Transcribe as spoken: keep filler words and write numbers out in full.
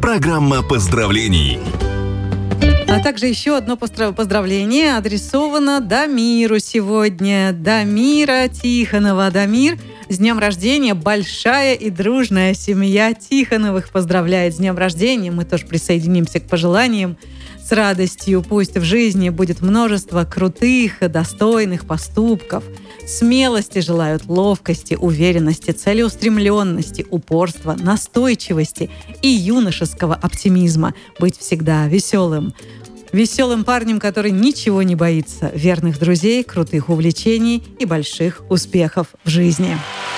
Программа поздравлений. А также еще одно поздравление адресовано Дамиру сегодня. Дамира Тихонова. Дамир, с днем рождения. Большая и дружная семья Тихоновых поздравляет с днем рождения. Мы тоже присоединимся к пожеланиям. С радостью. Пусть в жизни будет множество крутых, достойных поступков. Смелости желают, ловкости, уверенности, целеустремленности, упорства, настойчивости и юношеского оптимизма. Быть всегда веселым. Веселым парнем, который ничего не боится, верных друзей, крутых увлечений и больших успехов в жизни.